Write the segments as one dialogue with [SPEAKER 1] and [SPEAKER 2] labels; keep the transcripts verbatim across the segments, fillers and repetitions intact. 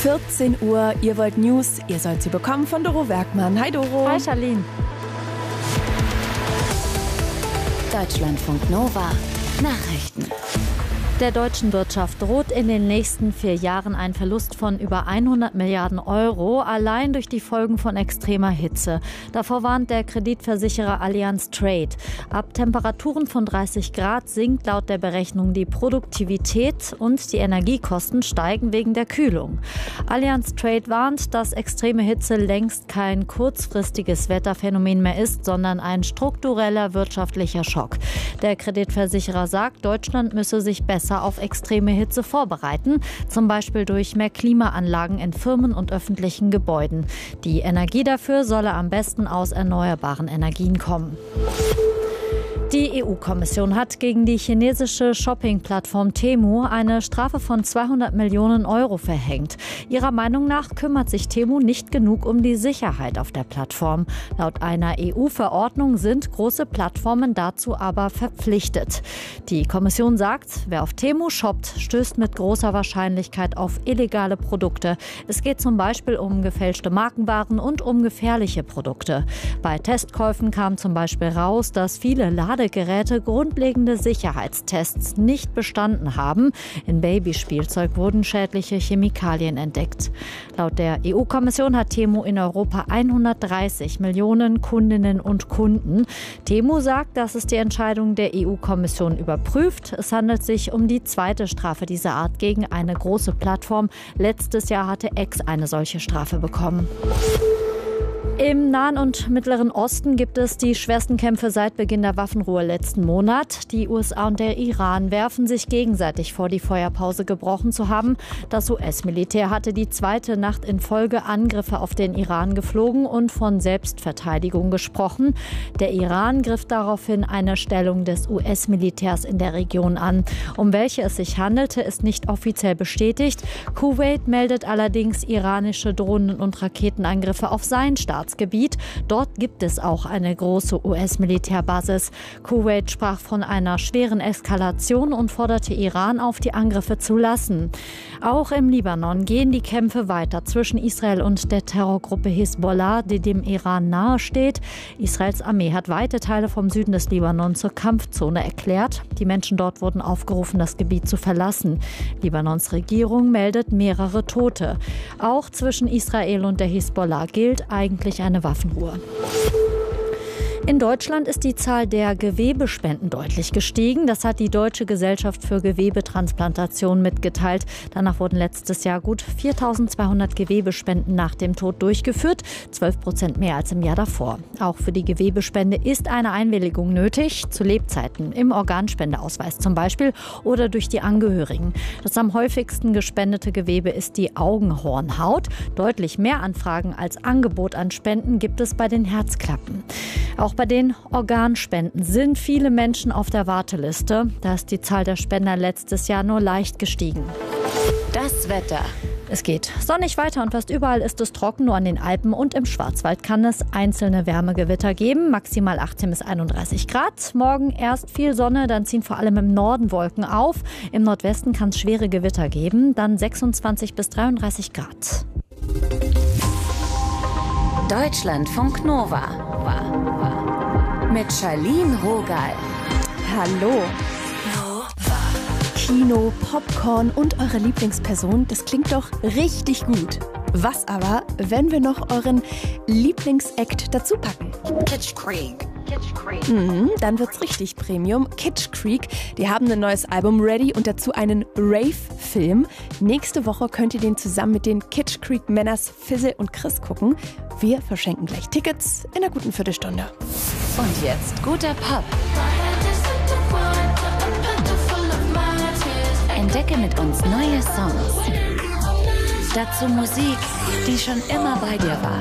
[SPEAKER 1] vierzehn Uhr, ihr wollt News, ihr sollt sie bekommen von Doro Werkmann. Hi Doro.
[SPEAKER 2] Hi Charlene.
[SPEAKER 3] Deutschlandfunk Nova Nachrichten.
[SPEAKER 2] Der deutschen Wirtschaft droht in den nächsten vier Jahren ein Verlust von über hundert Milliarden Euro, allein durch die Folgen von extremer Hitze. Davor warnt der Kreditversicherer Allianz Trade. Ab Temperaturen von dreißig Grad sinkt laut der Berechnung die Produktivität und die Energiekosten steigen wegen der Kühlung. Allianz Trade warnt, dass extreme Hitze längst kein kurzfristiges Wetterphänomen mehr ist, sondern ein struktureller wirtschaftlicher Schock. Der Kreditversicherer sagt, Deutschland müsse sich besser auf extreme Hitze vorbereiten, zum Beispiel durch mehr Klimaanlagen in Firmen und öffentlichen Gebäuden. Die Energie dafür solle am besten aus erneuerbaren Energien kommen. Die E U-Kommission hat gegen die chinesische Shopping-Plattform Temu eine Strafe von zweihundert Millionen Euro verhängt. Ihrer Meinung nach kümmert sich Temu nicht genug um die Sicherheit auf der Plattform. Laut einer E U-Verordnung sind große Plattformen dazu aber verpflichtet. Die Kommission sagt, wer auf Temu shoppt, stößt mit großer Wahrscheinlichkeit auf illegale Produkte. Es geht zum Beispiel um gefälschte Markenwaren und um gefährliche Produkte. Bei Testkäufen kam zum Beispiel raus, dass viele Laden Geräte grundlegende Sicherheitstests nicht bestanden haben. In Babyspielzeug wurden schädliche Chemikalien entdeckt. Laut der E U-Kommission hat Temu in Europa hundertdreißig Millionen Kundinnen und Kunden. Temu sagt, dass es die Entscheidung der E U-Kommission überprüft. Es handelt sich um die zweite Strafe dieser Art gegen eine große Plattform. Letztes Jahr hatte X eine solche Strafe bekommen. Im Nahen und Mittleren Osten gibt es die schwersten Kämpfe seit Beginn der Waffenruhe letzten Monat. Die U S A und der Iran werfen sich gegenseitig vor, die Feuerpause gebrochen zu haben. Das U S-Militär hatte die zweite Nacht in Folge Angriffe auf den Iran geflogen und von Selbstverteidigung gesprochen. Der Iran griff daraufhin eine Stellung des U S-Militärs in der Region an. Um welche es sich handelte, ist nicht offiziell bestätigt. Kuwait meldet allerdings iranische Drohnen- und Raketenangriffe auf sein Staatsgebiet. Dort gibt es auch eine große U S-Militärbasis. Kuwait sprach von einer schweren Eskalation und forderte Iran auf, die Angriffe zu lassen. Auch im Libanon gehen die Kämpfe weiter zwischen Israel und der Terrorgruppe Hisbollah, die dem Iran nahesteht. Israels Armee hat weite Teile vom Süden des Libanon zur Kampfzone erklärt. Die Menschen dort wurden aufgerufen, das Gebiet zu verlassen. Libanons Regierung meldet mehrere Tote. Auch zwischen Israel und der Hisbollah gilt eigentlich eine Waffenruhe. In Deutschland ist die Zahl der Gewebespenden deutlich gestiegen. Das hat die Deutsche Gesellschaft für Gewebetransplantation mitgeteilt. Danach wurden letztes Jahr gut viertausendzweihundert Gewebespenden nach dem Tod durchgeführt, zwölf Prozent mehr als im Jahr davor. Auch für die Gewebespende ist eine Einwilligung nötig, zu Lebzeiten, im Organspendeausweis zum Beispiel oder durch die Angehörigen. Das am häufigsten gespendete Gewebe ist die Augenhornhaut. Deutlich mehr Anfragen als Angebot an Spenden gibt es bei den Herzklappen. Auch bei den Organspenden sind viele Menschen auf der Warteliste. Da ist die Zahl der Spender letztes Jahr nur leicht gestiegen.
[SPEAKER 3] Das Wetter.
[SPEAKER 2] Es geht sonnig weiter und fast überall ist es trocken. Nur an den Alpen und im Schwarzwald kann es einzelne Wärmegewitter geben. Maximal achtzehn bis einunddreißig Grad. Morgen erst viel Sonne, dann ziehen vor allem im Norden Wolken auf. Im Nordwesten kann es schwere Gewitter geben. Dann sechsundzwanzig bis dreiunddreißig Grad.
[SPEAKER 3] Deutschlandfunk Nova. Mit Charlene Rogal.
[SPEAKER 1] Hallo. Kino, Popcorn und eure Lieblingsperson, das klingt doch richtig gut. Was aber, wenn wir noch euren Lieblingsakt dazu packen?
[SPEAKER 3] Kitsch Creek.
[SPEAKER 1] Mhm, dann wird's richtig Premium. Kitsch Creek, die haben ein neues Album ready und dazu einen Rave-Film. Nächste Woche könnt ihr den zusammen mit den Kitsch Creek Männers Fizzle und Chris gucken. Wir verschenken gleich Tickets in einer guten Viertelstunde.
[SPEAKER 3] Und jetzt guter Pop. Entdecke mit uns neue Songs. Dazu Musik, die schon immer bei dir war.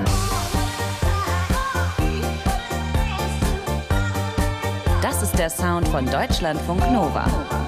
[SPEAKER 3] Das ist der Sound von Deutschlandfunk Nova.